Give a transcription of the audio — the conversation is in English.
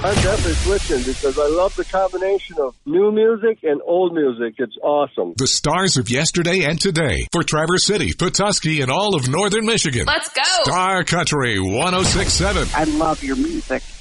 I'm definitely switching because I love the combination of new music and old music. It's awesome. The stars of yesterday and today for Traverse City, Petoskey, and all of northern Michigan. Let's go. Star Country 106.7. I love your music.